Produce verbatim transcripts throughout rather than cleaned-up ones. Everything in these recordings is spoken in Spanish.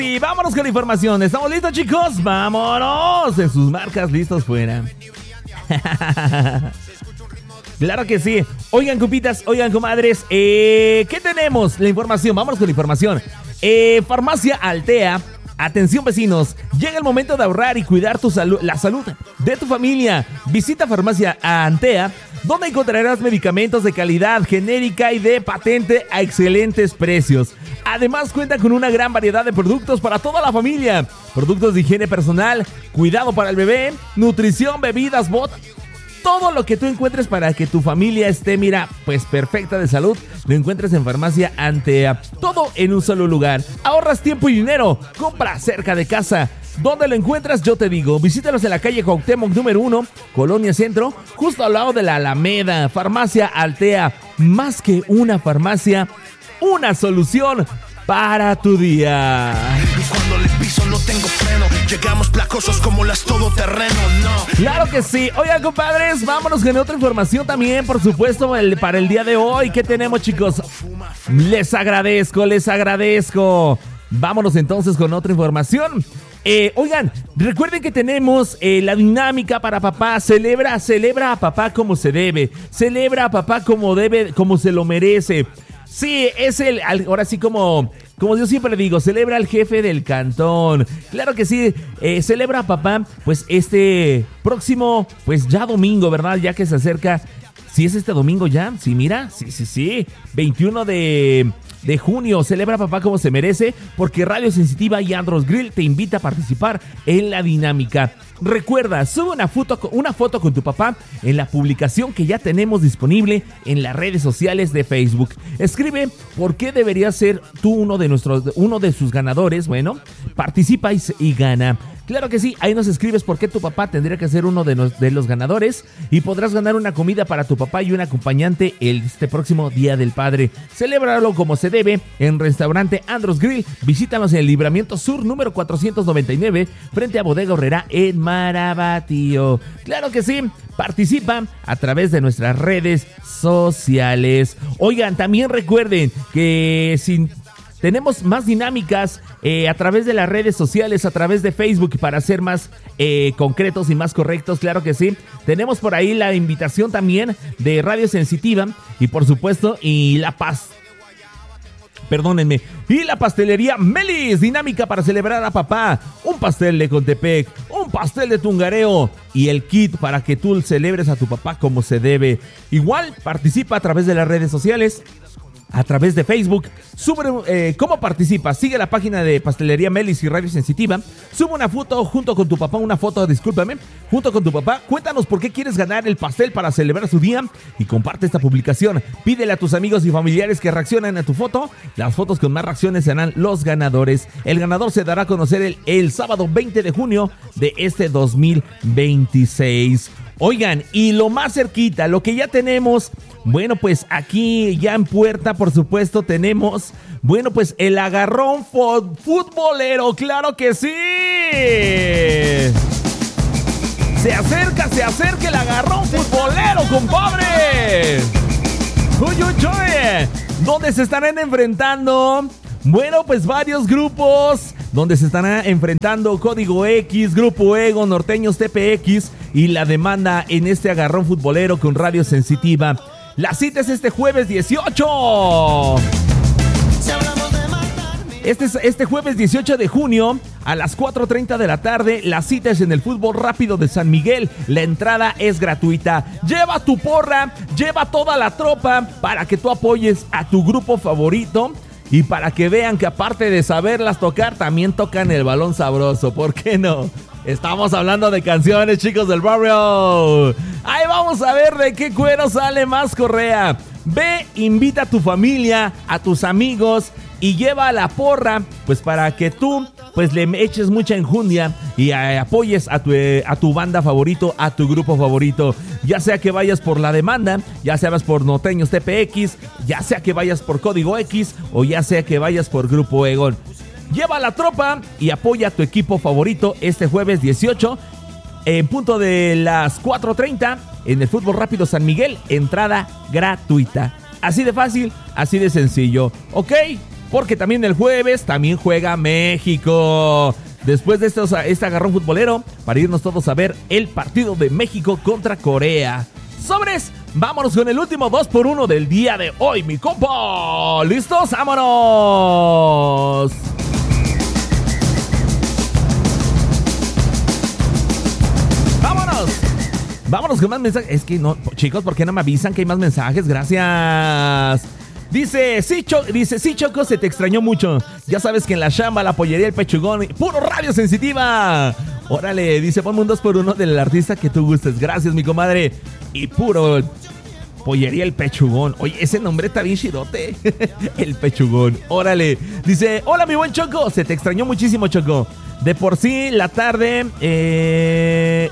Y vámonos con la información. ¿Estamos listos, chicos? ¡Vámonos! En sus marcas, listos fuera. Claro que sí. Oigan, compitas, oigan, comadres, eh, ¿qué tenemos? La información, vámonos con la información. Eh, Farmacia Altea. Atención, vecinos, llega el momento de ahorrar y cuidar tu salud, la salud de tu familia. Visita Farmacia Altea, donde encontrarás medicamentos de calidad genérica y de patente a excelentes precios. Además, cuenta con una gran variedad de productos para toda la familia. Productos de higiene personal, cuidado para el bebé, nutrición, bebidas, botas. Todo lo que tú encuentres para que tu familia esté, mira, pues perfecta de salud, lo encuentres en Farmacia Altea. Todo en un solo lugar. Ahorras tiempo y dinero. Compra cerca de casa. ¿Dónde lo encuentras? Yo te digo, visítalos en la calle Cuauhtémoc número uno, Colonia Centro, justo al lado de la Alameda. Farmacia Altea, más que una farmacia, una solución para tu día. Y cuando le piso no tengo freno, llegamos placosos como las todoterreno, no. Claro que sí. Oigan, compadres, vámonos con otra información también, por supuesto, el, para el día de hoy. ¿Qué tenemos, chicos? Les agradezco, les agradezco. Vámonos entonces con otra información. Eh, oigan, recuerden que tenemos eh, la dinámica para papá. Celebra, celebra a papá como se debe. Celebra a papá como debe, como se lo merece. Sí, es el, ahora sí como, como yo siempre digo, celebra al jefe del cantón. Claro que sí, eh, celebra a papá, pues este próximo, pues ya domingo, ¿verdad? Ya que se acerca, ¿sí es este domingo ya? Sí, mira, sí, sí, sí, veintiuno de junio, celebra a papá como se merece, porque Radio Sensitiva y Andros Grill te invita a participar en la dinámica. Recuerda, sube una foto, una foto con tu papá en la publicación que ya tenemos disponible en las redes sociales de Facebook. Escribe por qué deberías ser tú uno de nuestros, uno de sus ganadores. Bueno, participa y, y gana. Claro que sí, ahí nos escribes por qué tu papá tendría que ser uno de, nos, de los ganadores y podrás ganar una comida para tu papá y un acompañante el, este próximo Día del Padre. Celébralo como se debe en Restaurante Andros Grill. Visítanos en el Libramiento Sur número cuatrocientos noventa y nueve frente a Bodega Horrera en Marabatío. Claro que sí, participa a través de nuestras redes sociales. Oigan, también recuerden que sin... tenemos más dinámicas eh, a través de las redes sociales, a través de Facebook, para ser más eh, concretos y más correctos, claro que sí. Tenemos por ahí la invitación también de Radio Sensitiva y por supuesto, y La Paz. Perdónenme. Y la pastelería Melis, dinámica para celebrar a papá. Un pastel de Contepec, un pastel de Tungareo y el kit para que tú celebres a tu papá como se debe. Igual, participa a través de las redes sociales, a través de Facebook. Sube, eh, ¿cómo participas? Sigue la página de Pastelería Melis y Radio Sensitiva. Sube una foto junto con tu papá, una foto, discúlpame, junto con tu papá. Cuéntanos por qué quieres ganar el pastel para celebrar su día y comparte esta publicación. Pídele a tus amigos y familiares que reaccionen a tu foto. Las fotos con más reacciones serán los ganadores. El ganador se dará a conocer el, el sábado veinte de junio de este dos mil veintiséis. Oigan, y lo más cerquita, lo que ya tenemos, bueno, pues aquí ya en puerta, por supuesto, tenemos, bueno, pues el agarrón fo- futbolero, claro que sí. Se acerca, se acerca el agarrón futbolero, compadre. Uy, uy, uy. ¿Dónde se estarán enfrentando? Bueno, pues varios grupos donde se estará enfrentando Código X, Grupo Ego, Norteños T P X y la demanda en este agarrón futbolero con Radio Sensitiva. La cita es este jueves dieciocho. Este, es, este jueves dieciocho de junio a las cuatro treinta de la tarde. La cita es en el Fútbol Rápido de San Miguel. La entrada es gratuita. Lleva tu porra, lleva toda la tropa para que tú apoyes a tu grupo favorito. Y para que vean que aparte de saberlas tocar, también tocan el balón sabroso. ¿Por qué no? Estamos hablando de canciones, chicos del barrio. Ahí vamos a ver de qué cuero sale más correa. Ve, invita a tu familia, a tus amigos y lleva a la porra, pues para que tú pues le eches mucha enjundia y eh, apoyes a tu, eh, a tu banda favorito, a tu grupo favorito. Ya sea que vayas por La Demanda, ya sea vas por Norteños T P X, ya sea que vayas por Código X o ya sea que vayas por Grupo Egon. Lleva a la tropa y apoya a tu equipo favorito este jueves dieciocho en punto de las cuatro treinta en el Fútbol Rápido San Miguel. Entrada gratuita. Así de fácil, así de sencillo. ¿Ok? porque también el jueves también juega México. Después de estos, este agarrón futbolero, para irnos todos a ver el partido de México contra Corea. Sobres, vámonos con el último dos por uno del día de hoy, mi compa. ¿Listos? ¡Vámonos! ¡Vámonos! Vámonos con más mensajes. Es que no, chicos, ¿por qué no me avisan que hay más mensajes? Gracias. Dice, sí, Cho- dice, sí, Choco, se te extrañó mucho. Ya sabes que en la chamba, la pollería, el pechugón, puro radio sensitiva. Órale, dice, ponme un dos por uno del artista que tú gustes. Gracias, mi comadre. Y puro pollería, el pechugón. Oye, ese nombre está bien chidote. El pechugón. Órale. Dice, hola, mi buen Choco. Se te extrañó muchísimo, Choco. De por sí, la tarde, eh...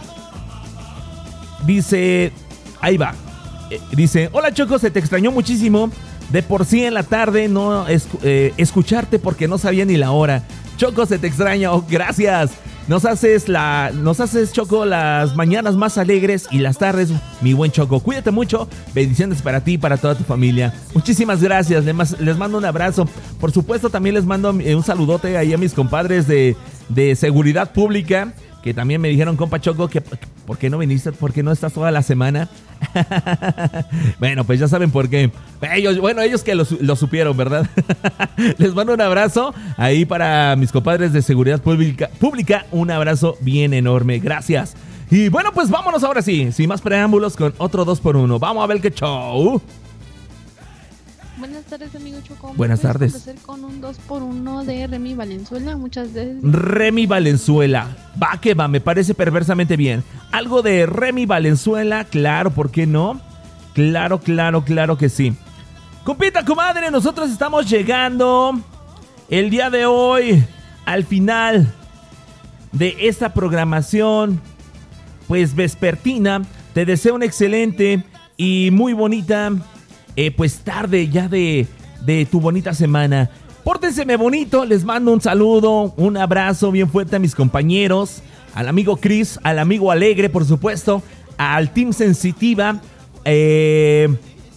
dice, ahí va. Eh, dice, hola, Choco, se te extrañó muchísimo. De por sí en la tarde no es, eh, escucharte porque no sabía ni la hora. Choco, se te extraña. Oh, gracias. Nos haces la, nos haces, Choco, las mañanas más alegres y las tardes, mi buen Choco. Cuídate mucho. Bendiciones para ti y para toda tu familia. Muchísimas gracias. Les, les mando un abrazo. Por supuesto, también les mando un saludote ahí a mis compadres de, de Seguridad Pública, que también me dijeron, compa Choco, que ¿por qué no viniste? ¿Por qué no estás toda la semana? Bueno, pues ya saben por qué. Ellos, bueno, ellos que lo, lo supieron, ¿verdad? Les mando un abrazo ahí para mis compadres de Seguridad Pública, Pública. Un abrazo bien enorme. Gracias. Y bueno, pues vámonos ahora sí, sin más preámbulos, con otro dos por uno. Vamos a ver qué show. Buenas tardes, amigo Choco. Buenas tardes. Vamos a hacer con un dos por uno de Remy Valenzuela. Muchas veces. Remy Valenzuela. Va que va, me parece perversamente bien. Algo de Remy Valenzuela, claro, ¿por qué no? Claro, claro, claro que sí. Compita, comadre, nosotros estamos llegando el día de hoy al final de esta programación, pues vespertina. Te deseo una excelente y muy bonita Eh, pues tarde ya de, de tu bonita semana. Pórtenseme bonito, les mando un saludo, un abrazo bien fuerte a mis compañeros, al amigo Chris, al amigo Alegre, por supuesto, al Team Sensitiva, eh,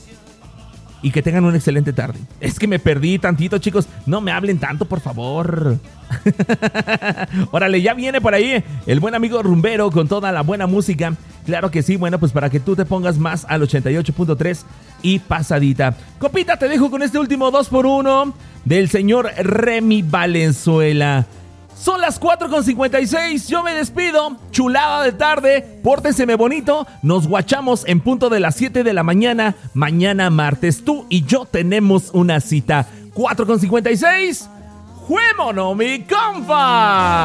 y que tengan una excelente tarde. Es que me perdí tantito, chicos, no me hablen tanto, por favor. Órale, ya viene por ahí el buen amigo Rumbero con toda la buena música. Claro que sí, bueno, pues para que tú te pongas más al ochenta y ocho punto tres y pasadita. Copita, te dejo con este último dos por uno del señor Remy Valenzuela. Son las cuatro con cincuenta y seis, yo me despido. Chulada de tarde, pórtenseme bonito. Nos guachamos en punto de las siete de la mañana. Mañana martes, tú y yo tenemos una cita. cuatro con cincuenta y seis, ¡juémonos, mi compa!